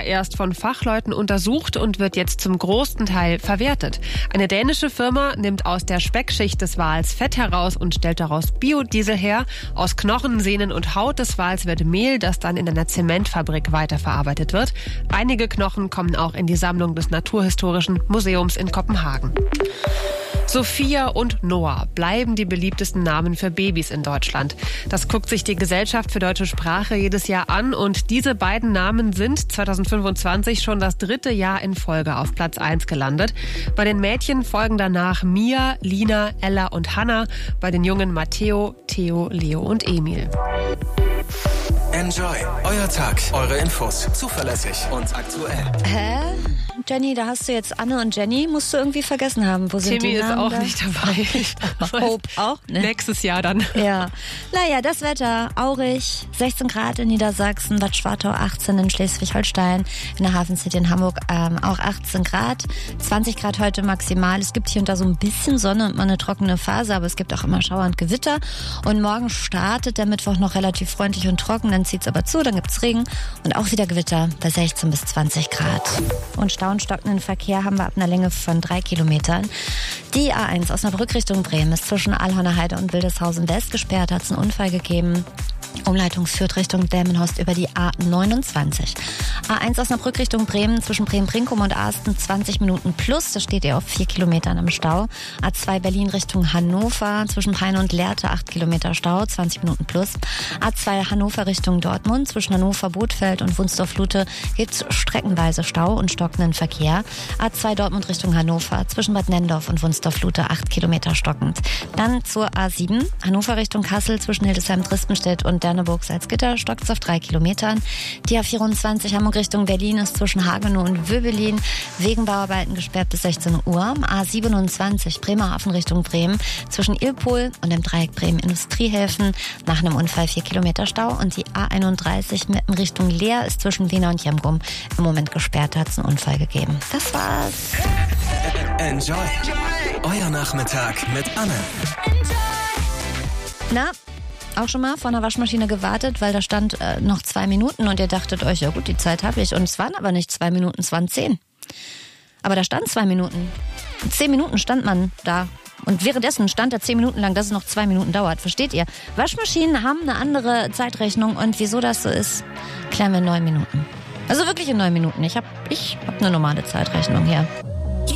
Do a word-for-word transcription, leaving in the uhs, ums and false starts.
erst von Fachleuten untersucht und wird jetzt zum großen Teil verwertet. Eine dänische Firma nimmt aus der Speckschicht des Wals Fett heraus und stellt daraus Biodiesel her. Aus Knochen, Sehnen und Haut des Wals wird Mehl, das dann in einer Zementfabrik weiterverarbeitet wird. Einige Knochen kommen auch in die Sammlung des Naturhistorischen Museums in Kopenhagen. Sophia und Noah bleiben die beliebtesten Namen für Babys in Deutschland. Das guckt sich die Gesellschaft für deutsche Sprache jedes Jahr an und diese beiden Namen sind zwanzig fünfundzwanzig schon das dritte Jahr in Folge auf Platz eins gelandet. Bei den Mädchen folgen danach Mia, Lina, Ella und Hannah, bei den Jungen Matteo, Theo, Leo und Emil. Enjoy, euer Tag, eure Infos, zuverlässig und aktuell. Hä? Jenny, da hast du jetzt Anne und Jenny, musst du irgendwie vergessen haben. Wo sind Timmy die Namen ist auch da? nicht dabei. Hope auch, ne? Nächstes Jahr dann. Ja. Naja, das Wetter, aurig, sechzehn Grad in Niedersachsen, Bad Schwartau achtzehn in Schleswig-Holstein, in der Hafen City in Hamburg ähm, auch achtzehn Grad, zwanzig Grad heute maximal. Es gibt hier und da so ein bisschen Sonne und mal eine trockene Phase, aber es gibt auch immer Schauer und Gewitter. Und morgen startet der Mittwoch noch relativ freundlich und trocken, dann zieht's aber zu, dann gibt's Regen und auch wieder Gewitter bei sechzehn bis zwanzig Grad. Und Stau und stockenden Verkehr haben wir ab einer Länge von drei Kilometern. Die A eins Osnabrück Richtung Bremen ist zwischen Alhorner Heide und Wildeshausen West gesperrt, hat es einen Unfall gegeben. Umleitung führt Richtung Delmenhorst über die A neunundzwanzig. A eins Osnabrück Richtung Bremen zwischen Bremen-Brinkum und Asten zwanzig Minuten plus. Da steht ihr auf vier Kilometern im Stau. A zwei Berlin Richtung Hannover zwischen Peine und Lehrte acht Kilometer Stau, zwanzig Minuten plus. A zwei Hannover Richtung Dortmund zwischen Hannover, Bothfeld und Wunsdorf-Lute gibt's streckenweise Stau und stockenden Verkehr. A zwei Dortmund Richtung Hannover zwischen Bad Nendorf und Wunsdorf-Lute acht Kilometer stockend. Dann zur A sieben Hannover Richtung Kassel zwischen Hildesheim-Drispenstedt und Derneburg-Salzgitter stockt's auf drei Kilometern. Die A vierundzwanzig Hamburg Richtung Berlin ist zwischen Hagenow und Wöbelin wegen Bauarbeiten gesperrt bis sechzehn Uhr. A siebenundzwanzig Bremerhaven Richtung Bremen zwischen Ilpol und dem Dreieck Bremen Industriehäfen nach einem Unfall vier Kilometer Stau. Und die A einunddreißig mitten Richtung Leer ist zwischen Lena und Jemgum im Moment gesperrt, hat es einen Unfall gegeben. Das war's. Enjoy, euer Nachmittag mit Anne. Na, auch schon mal vor einer Waschmaschine gewartet, weil da stand äh, noch zwei Minuten und ihr dachtet euch, ja gut, die Zeit habe ich. Und es waren aber nicht zwei Minuten, es waren zehn. Aber da stand zwei Minuten. Zehn Minuten stand man da. Und währenddessen stand er zehn Minuten lang, dass es noch zwei Minuten dauert. Versteht ihr? Waschmaschinen haben eine andere Zeitrechnung und wieso das so ist, klären wir in neun Minuten. Also wirklich in neun Minuten. Ich habe ich hab eine normale Zeitrechnung hier.